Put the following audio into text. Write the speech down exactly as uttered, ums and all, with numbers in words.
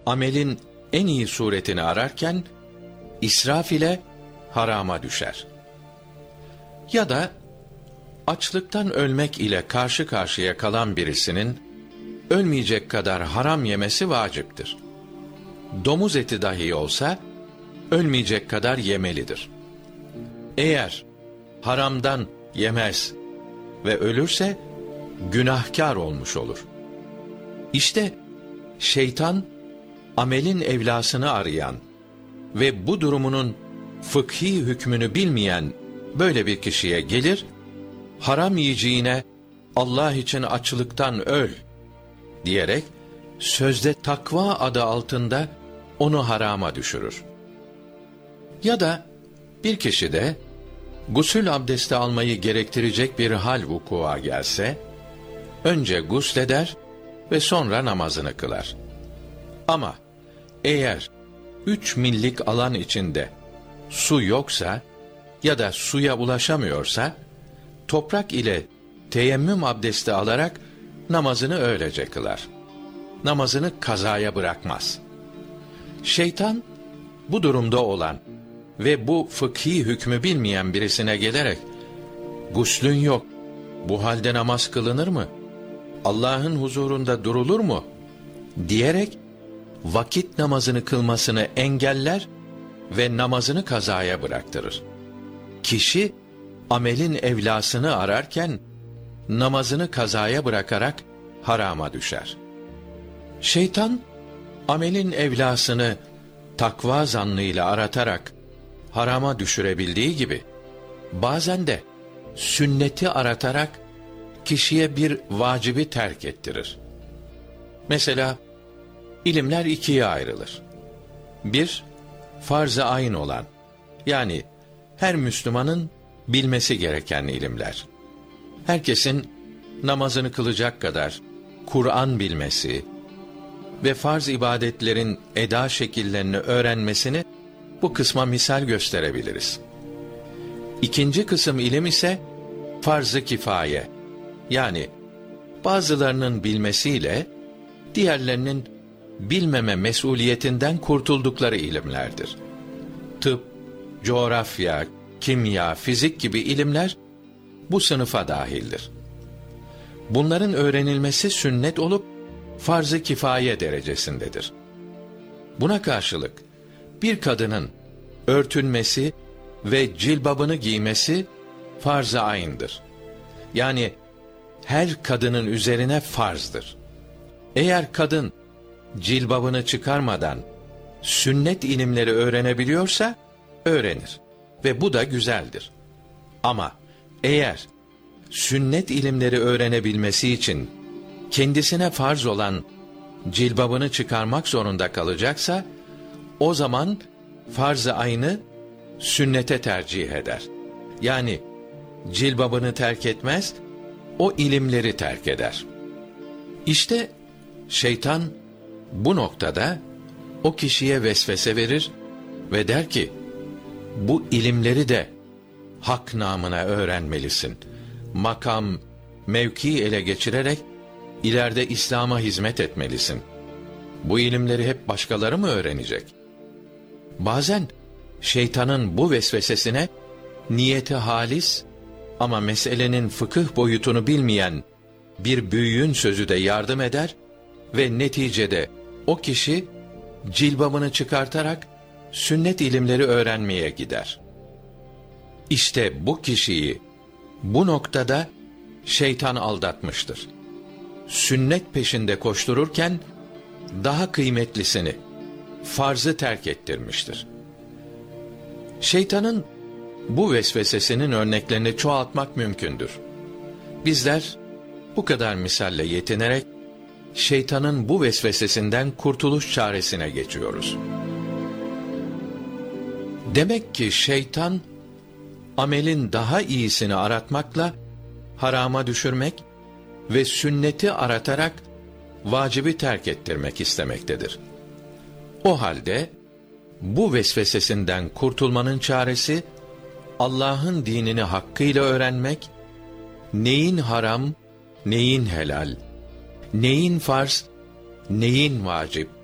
amelin en iyi suretini ararken, israf ile harama düşer. Ya da açlıktan ölmek ile karşı karşıya kalan birisinin, ölmeyecek kadar haram yemesi vaciptir. Domuz eti dahi olsa, ölmeyecek kadar yemelidir. Eğer haramdan yemez ve ölürse, günahkar olmuş olur. İşte şeytan, amelin evlasını arayan ve bu durumunun fıkhi hükmünü bilmeyen böyle bir kişiye gelir, haram yiyeceğine Allah için açlıktan öl diyerek, sözde takva adı altında onu harama düşürür. Ya da bir kişi de gusül abdesti almayı gerektirecek bir hal vukua gelse, önce gusleder ve sonra namazını kılar. Ama eğer üç millik alan içinde su yoksa ya da suya ulaşamıyorsa, toprak ile teyemmüm abdesti alarak namazını öylece kılar. Namazını kazaya bırakmaz. Şeytan, bu durumda olan ve bu fıkhi hükmü bilmeyen birisine gelerek, guslün yok, bu halde namaz kılınır mı? Allah'ın huzurunda durulur mu? Diyerek, vakit namazını kılmasını engeller ve namazını kazaya bıraktırır. Kişi, amelin evlasını ararken, namazını kazaya bırakarak harama düşer. Şeytan, amelin evlasını takva zannıyla aratarak harama düşürebildiği gibi, bazen de sünneti aratarak kişiye bir vacibi terk ettirir. Mesela, ilimler ikiye ayrılır. Bir, farz-ı ayn olan, yani her Müslümanın bilmesi gereken ilimler. Herkesin namazını kılacak kadar Kur'an bilmesi ve farz ibadetlerin eda şekillerini öğrenmesini bu kısma misal gösterebiliriz. İkinci kısım ilim ise farz-ı kifaye, yani bazılarının bilmesiyle diğerlerinin bilmeme mesuliyetinden kurtuldukları ilimlerdir. Tıp, coğrafya, kimya, fizik gibi ilimler bu sınıfa dahildir. Bunların öğrenilmesi sünnet olup farz-ı kifaye derecesindedir. Buna karşılık bir kadının örtünmesi ve cilbabını giymesi farz-ı ayn'dır. Yani her kadının üzerine farzdır. Eğer kadın cilbabını çıkarmadan sünnet ilimleri öğrenebiliyorsa öğrenir ve bu da güzeldir. Ama eğer sünnet ilimleri öğrenebilmesi için kendisine farz olan cilbabını çıkarmak zorunda kalacaksa, o zaman farz-ı ayn'ı sünnete tercih eder. Yani cilbabını terk etmez, o ilimleri terk eder. İşte şeytan bu noktada o kişiye vesvese verir ve der ki, bu ilimleri de hak namına öğrenmelisin. Makam, mevki ele geçirerek ileride İslam'a hizmet etmelisin. Bu ilimleri hep başkaları mı öğrenecek? Bazen şeytanın bu vesvesesine niyeti halis ama meselenin fıkıh boyutunu bilmeyen bir büyüğün sözü de yardım eder ve neticede o kişi cilbabını çıkartarak sünnet ilimleri öğrenmeye gider. İşte bu kişiyi bu noktada şeytan aldatmıştır. Sünnet peşinde koştururken daha kıymetlisini, farzı terk ettirmiştir. Şeytanın bu vesvesesinin örneklerini çoğaltmak mümkündür. Bizler bu kadar misalle yetinerek şeytanın bu vesvesesinden kurtuluş çaresine geçiyoruz. Demek ki şeytan amelin daha iyisini aratmakla harama düşürmek ve sünneti aratarak vacibi terk ettirmek istemektedir. O halde bu vesvesesinden kurtulmanın çaresi Allah'ın dinini hakkıyla öğrenmek, neyin haram, neyin helal, neyin farz, neyin vacip,